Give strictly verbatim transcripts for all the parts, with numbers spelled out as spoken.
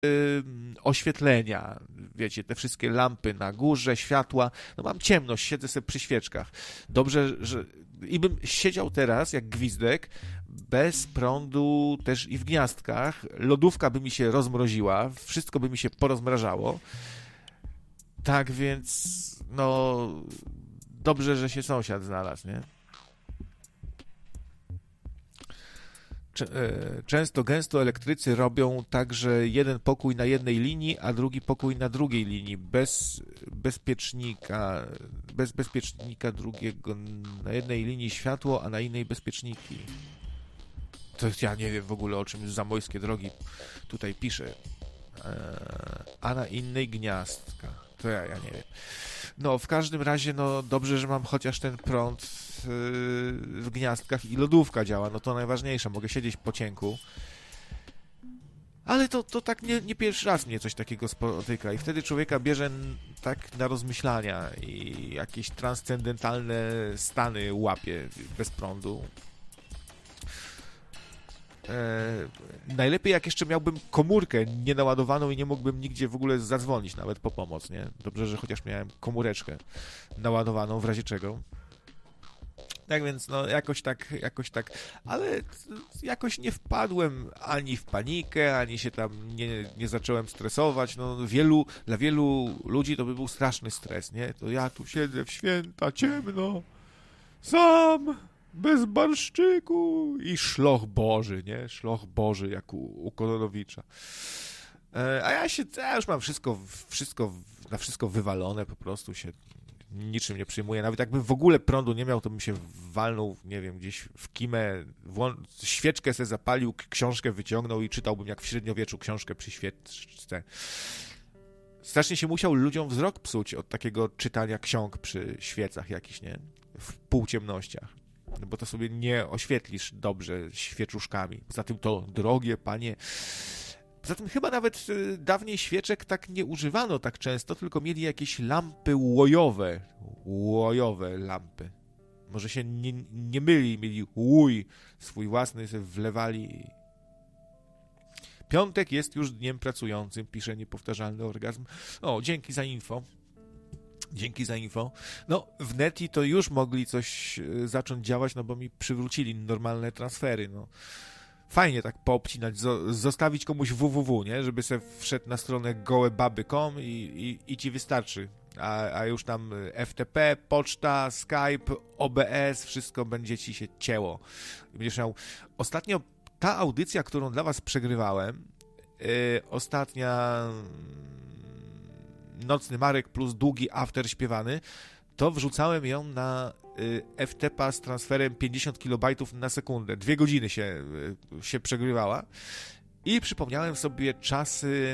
oświetlenia, wiecie, te wszystkie lampy na górze, światła, no mam ciemność, siedzę sobie przy świeczkach. Dobrze, że i bym siedział teraz jak gwizdek, bez prądu też i w gniazdkach, lodówka by mi się rozmroziła, wszystko by mi się porozmrażało. Tak więc, no, dobrze, że się sąsiad znalazł, nie? Często, gęsto elektrycy robią tak, że jeden pokój na jednej linii, a drugi pokój na drugiej linii, bez bezpiecznika, bez bezpiecznika drugiego, na jednej linii światło, a na innej bezpieczniki. To ja nie wiem w ogóle, o czym Zamojskie Drogi tutaj pisze. A na innej gniazdka. To ja, ja nie wiem. No, w każdym razie, no dobrze, że mam chociaż ten prąd w gniazdkach i lodówka działa, no to najważniejsze, mogę siedzieć po cienku. Ale to, to tak nie, nie pierwszy raz mnie coś takiego spotyka i wtedy człowieka bierze tak na rozmyślania i jakieś transcendentalne stany łapie bez prądu. E, najlepiej jak jeszcze miałbym komórkę nienaładowaną i nie mógłbym nigdzie w ogóle zadzwonić nawet po pomoc, nie? Dobrze, że chociaż miałem komóreczkę naładowaną w razie czego. Tak więc, no, jakoś tak, jakoś tak, ale jakoś nie wpadłem ani w panikę, ani się tam nie, nie zacząłem stresować, no, wielu, dla wielu ludzi to by był straszny stres, nie? To ja tu siedzę w święta, ciemno, sam, bez barszczyku i szloch Boży, nie? Szloch Boży, jak u, u Kononowicza. E, a ja się, ja już mam wszystko, wszystko, na wszystko wywalone, po prostu się niczym nie przyjmuję. Nawet jakbym w ogóle prądu nie miał, to bym się walnął, nie wiem, gdzieś w kimę, włą- świeczkę sobie zapalił, książkę wyciągnął i czytałbym jak w średniowieczu książkę przy świeczce. Strasznie się musiał ludziom wzrok psuć od takiego czytania ksiąg przy świecach jakichś, nie? W półciemnościach. No bo to sobie nie oświetlisz dobrze świeczuszkami. Poza tym to drogie, panie. Poza tym chyba nawet y, dawniej świeczek tak nie używano tak często, tylko mieli jakieś lampy łojowe. Łojowe lampy. Może się nie, nie myli, mieli łój swój własny, sobie wlewali. Piątek jest już dniem pracującym, pisze niepowtarzalny orgazm. O, dzięki za info. Dzięki za info. No, w Neti to już mogli coś y, zacząć działać, no bo mi przywrócili normalne transfery, no. Fajnie tak poobcinać, zo- zostawić komuś www, nie? Żeby se wszedł na stronę gołebaby kropka com i, i, i ci wystarczy. A, a już tam F T P, poczta, Skype, O B S, wszystko będzie ci się cięło. Będziesz miał... Ostatnio ta audycja, którą dla was przegrywałem, yy, ostatnia Nocny Marek plus długi after śpiewany, to wrzucałem ją na F T P z transferem pięćdziesiąt kilobajtów na sekundę. Dwie godziny się, się przegrywała. I przypomniałem sobie czasy...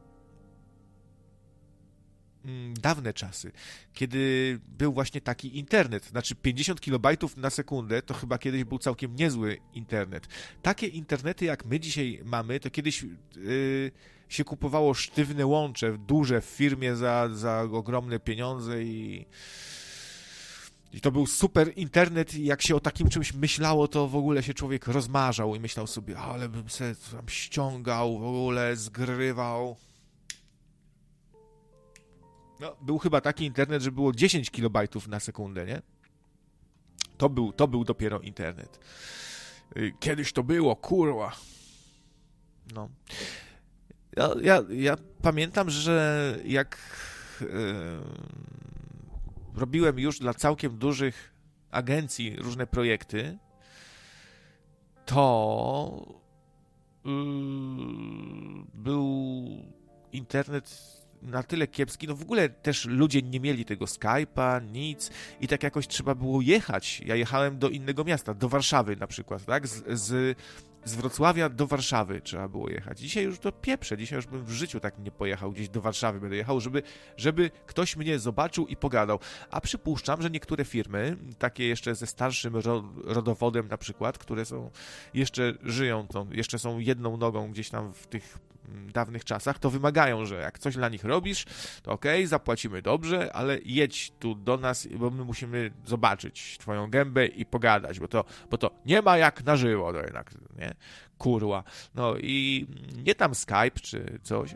dawne czasy, kiedy był właśnie taki internet. Znaczy pięćdziesiąt kilobajtów na sekundę to chyba kiedyś był całkiem niezły internet. Takie internety jak my dzisiaj mamy, to kiedyś yy, się kupowało sztywne łącze, duże w firmie za, za ogromne pieniądze i I to był super internet i jak się o takim czymś myślało, to w ogóle się człowiek rozmarzał i myślał sobie, ale bym se tam ściągał, w ogóle zgrywał. No, był chyba taki internet, że było dziesięć kilobajtów na sekundę, nie? To był, to był dopiero internet. Kiedyś to było, kurwa. No. Ja, ja, ja pamiętam, że jak... Yy... robiłem już dla całkiem dużych agencji różne projekty, to yy, był internet na tyle kiepski, no w ogóle też ludzie nie mieli tego Skype'a, nic i tak jakoś trzeba było jechać. Ja jechałem do innego miasta, do Warszawy na przykład, tak? Z, z, z Wrocławia do Warszawy trzeba było jechać. Dzisiaj już to pieprze, dzisiaj już bym w życiu tak nie pojechał, gdzieś do Warszawy będę jechał, żeby, żeby ktoś mnie zobaczył i pogadał. A przypuszczam, że niektóre firmy, takie jeszcze ze starszym ro, rodowodem na przykład, które są, jeszcze żyją, to jeszcze są jedną nogą gdzieś tam w tych dawnych czasach, to wymagają, że jak coś dla nich robisz, to okej, okay, zapłacimy dobrze, ale jedź tu do nas, bo my musimy zobaczyć twoją gębę i pogadać, bo to, bo to nie ma jak na żywo, to jednak, nie? Kurwa. No i nie tam Skype czy coś,